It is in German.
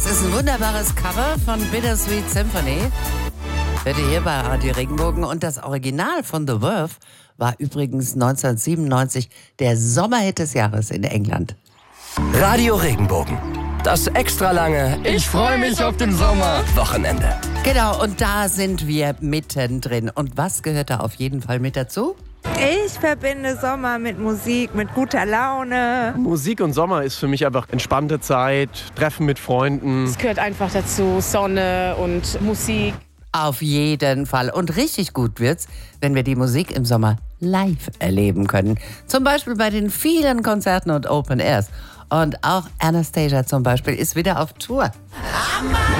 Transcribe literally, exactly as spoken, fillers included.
Das ist ein wunderbares Cover von Bittersweet Symphony. Hört ihr hier bei Radio Regenbogen. Und das Original von The Verve war übrigens neunzehnhundertsiebenundneunzig der Sommerhit des Jahres in England. Radio Regenbogen. Das extra lange Ich freue mich auf den Sommer Wochenende. Genau, und da sind wir mittendrin. Und was gehört da auf jeden Fall mit dazu? Ich verbinde Sommer mit Musik, mit guter Laune. Musik und Sommer ist für mich einfach entspannte Zeit, Treffen mit Freunden. Es gehört einfach dazu, Sonne und Musik. Auf jeden Fall. Und richtig gut wird's, wenn wir die Musik im Sommer live erleben können. Zum Beispiel bei den vielen Konzerten und Open Airs. Und auch Anastasia zum Beispiel ist wieder auf Tour.